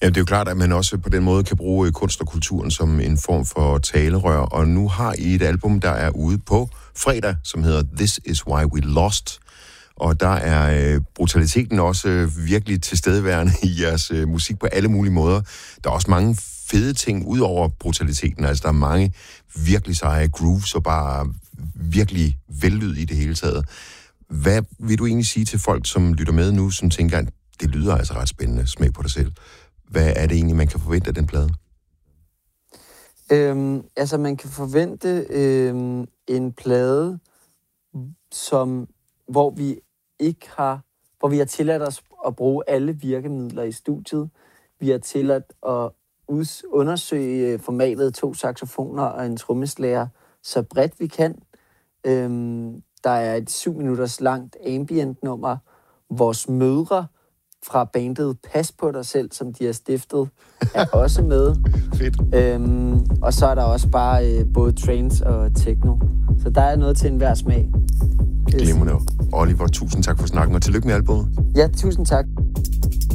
Ja, det er jo klart, at man også på den måde kan bruge kunst og kulturen som en form for talerør, og nu har I et album, der er ude på fredag, som hedder This Is Why We Lost, og der er brutaliteten også virkelig tilstedeværende i jeres musik på alle mulige måder. Der er også mange fede ting ud over brutaliteten, altså der er mange virkelig seje grooves og bare virkelig vellyd i det hele taget. Hvad vil du egentlig sige til folk, som lytter med nu, som tænker, at det lyder altså ret spændende, smag på dig selv? Hvad er det egentlig, man kan forvente af den plade? Altså, man kan forvente en plade, hvor vi har tilladt os at bruge alle virkemidler i studiet. Vi har tilladt at undersøge formatet 2 saxofoner og en trommeslager så bredt vi kan. Der er et 7 minutters langt ambient-nummer. Vores mødre fra bandet Pas på dig selv, som de har stiftet, er også med. Fedt. Og så er der også bare både trance og techno. Så der er noget til enhver smag. Glimrende. Oliver, tusind tak for snakken, og tillykke med albumet. Ja, tusind tak.